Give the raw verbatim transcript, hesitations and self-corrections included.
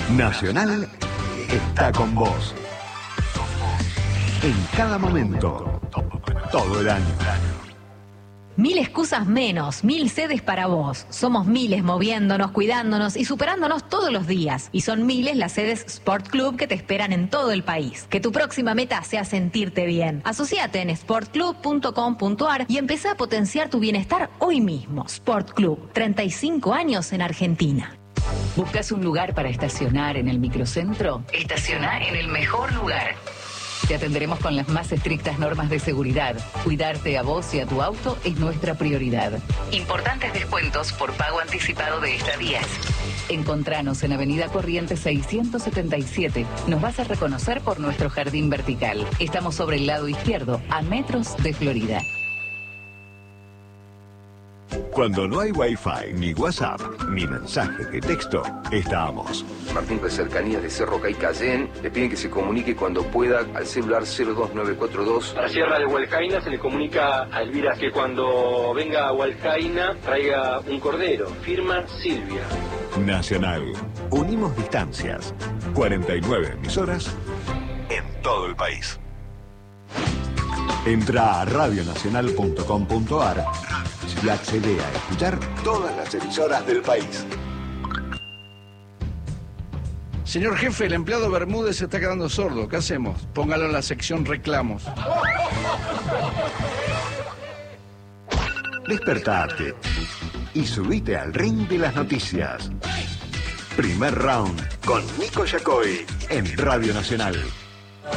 Nacional está con vos. En cada momento, todo el año. Mil excusas menos, mil sedes para vos. Somos miles moviéndonos, cuidándonos y superándonos todos los días. Y son miles las sedes Sport Club que te esperan en todo el país. Que tu próxima meta sea sentirte bien. Asociate en sport club punto com punto ar y empezá a potenciar tu bienestar hoy mismo. Sport Club, treinta y cinco años en Argentina. ¿Buscas un lugar para estacionar en el microcentro? Estaciona en el mejor lugar. Te atenderemos con las más estrictas normas de seguridad. Cuidarte a vos y a tu auto es nuestra prioridad. Importantes descuentos por pago anticipado de estadías. Encontranos en Avenida Corrientes seiscientos setenta y siete. Nos vas a reconocer por nuestro jardín vertical. Estamos sobre el lado izquierdo, a metros de Florida. Cuando no hay Wi-Fi, ni WhatsApp, ni mensajes de texto, estamos. Martín de Cercanías de Cerro Caicayén le piden que se comunique cuando pueda al celular cero dos nueve cuatro dos. A la Sierra de Hualcaina se le comunica a Elvira que cuando venga a Hualcaina traiga un cordero. Firma Silvia. Nacional. Unimos distancias. cuarenta y nueve emisoras en todo el país. Entra a radio nacional punto com punto ar y accede a escuchar todas las emisoras del país. Señor jefe, el empleado Bermúdez se está quedando sordo. ¿Qué hacemos? Póngalo en la sección reclamos. Despertate y subite al ring de las noticias. Primer round con Nico Yacoy en Radio Nacional.